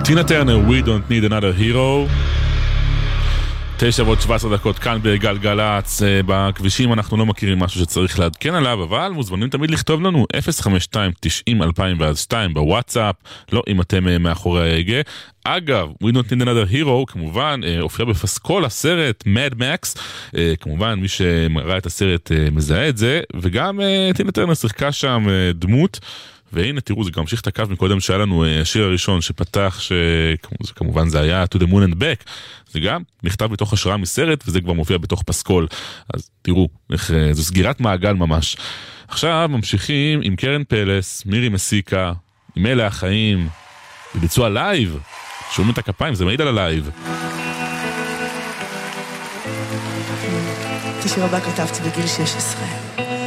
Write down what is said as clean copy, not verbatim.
טינה טרנר, We Don't Need Another Hero. 9:17 כאן בגלגלץ. בכבישים אנחנו לא מכירים משהו שצריך לעדכן עליו, אבל מוזמנים תמיד לכתוב לנו 052-90-2002 בוואטסאפ, לא אם אתם מאחורי ההגה. אגב, We Don't Need Another Hero כמובן הופיע בפסקול הסרט Mad Max, כמובן מי שראה את הסרט מזהה את זה, וגם טינה טרנר שיחקה שם דמות. והנה תראו, זה גם המשיך את הקו מקודם שהיה לנו השיר הראשון שפתח, שכמובן זה היה To the Moon and Back, זה גם נכתב בתוך השראה מסרט, וזה כבר מופיע בתוך פסקול. אז תראו, זו סגירת מעגל ממש. עכשיו ממשיכים עם קרן פלס, מירי מסיקה, עם אלה החיים, בביצוע לייב. שומעים את הכפיים, זה מעיד על הלייב. את השיר הבא כתבתי בגיל 16.